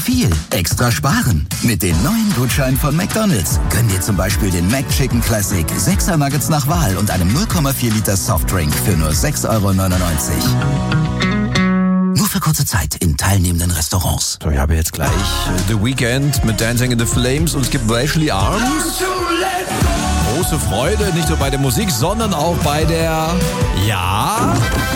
viel extra sparen. Mit den neuen Gutscheinen von McDonald's. Gönn dir zum Beispiel den McChicken Classic, 6er Nuggets nach Wahl und einem 0,4 Liter Softdrink für nur 6,99 €. Nur für kurze Zeit in teilnehmenden Restaurants. So, ich habe jetzt gleich The Weeknd mit Dancing in the Flames und es gibt Ashley Arms. Große Freude, nicht nur bei der Musik, sondern auch bei der... Ja...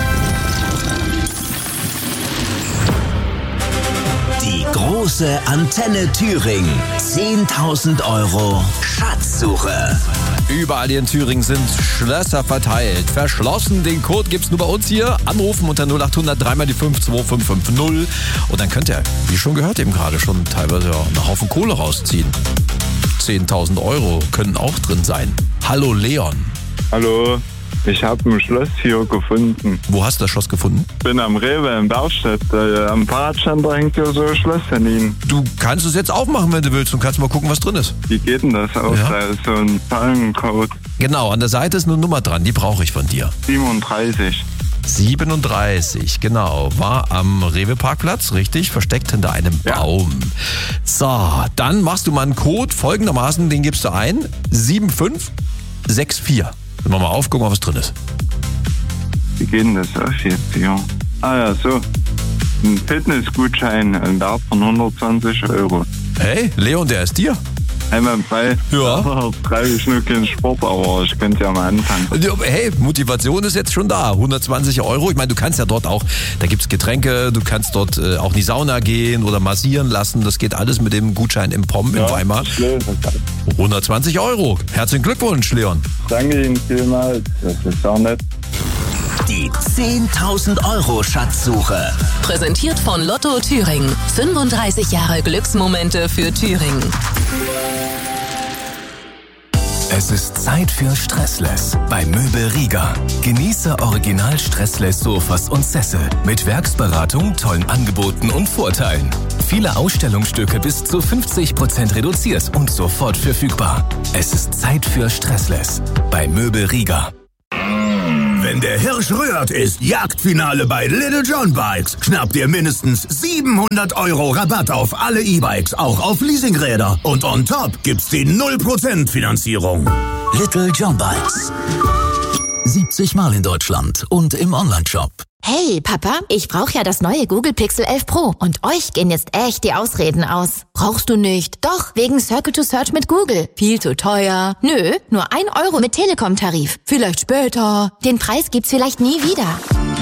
Die große Antenne Thüringen. 10.000 € Schatzsuche. Überall hier in Thüringen sind Schlösser verteilt. Verschlossen, den Code gibt's nur bei uns hier. Anrufen unter 0800 3 mal die 52550. Und dann könnt ihr, wie schon gehört, eben gerade schon teilweise einen Haufen Kohle rausziehen. 10.000 € können auch drin sein. Hallo Leon. Hallo, ich habe ein Schloss hier gefunden. Wo hast du das Schloss gefunden? Ich bin am Rewe in Bergstedt. Am Fahrradständer hängt hier so ein Schloss hin. Du kannst es jetzt aufmachen, wenn du willst und kannst mal gucken, was drin ist. Wie geht denn das aus? Ja. Da ist so ein Zahlencode. Genau, an der Seite ist eine Nummer dran, die brauche ich von dir. 37. 37, genau. War am Rewe-Parkplatz, richtig, versteckt hinter einem Baum. So, dann machst du mal einen Code folgendermaßen, den gibst du ein. 7564. Wenn wir mal aufgucken, was drin ist. Wie geht denn das aus jetzt hier? Ah ja, so. Ein Fitnessgutschein, ein Wert von 120 €. Hey, Leon, der ist dir. Einmal frei. Ja. Treibe ich nur keinen Sport, aber ich könnte ja mal anfangen. Hey, Motivation ist jetzt schon da. 120 €. Ich meine, du kannst ja dort auch, da gibt's Getränke, du kannst dort auch in die Sauna gehen oder massieren lassen. Das geht alles mit dem Gutschein im POM in Weimar. 120 €. Herzlichen Glückwunsch, Leon. Danke Ihnen vielmals. Das ist auch nett. Die 10.000 € Schatzsuche. Präsentiert von Lotto Thüringen. 35 Jahre Glücksmomente für Thüringen. Es ist Zeit für Stressless bei Möbel Rieger. Genieße original Stressless Sofas und Sessel mit Werksberatung, tollen Angeboten und Vorteilen. Viele Ausstellungsstücke bis zu 50% reduziert und sofort verfügbar. Es ist Zeit für Stressless bei Möbel Rieger. Wenn der Hirsch rührt, ist Jagdfinale bei Little John Bikes. Schnapp dir mindestens 700 € Rabatt auf alle E-Bikes, auch auf Leasingräder. Und on top gibt's die 0% Finanzierung. Little John Bikes. 70 Mal in Deutschland und im Onlineshop. Hey, Papa, ich brauche ja das neue Google Pixel 11 Pro. Und euch gehen jetzt echt die Ausreden aus. Brauchst du nicht? Doch, wegen Circle to Search mit Google. Viel zu teuer. Nö, nur 1 € mit Telekom-Tarif. Vielleicht später. Den Preis gibt's vielleicht nie wieder.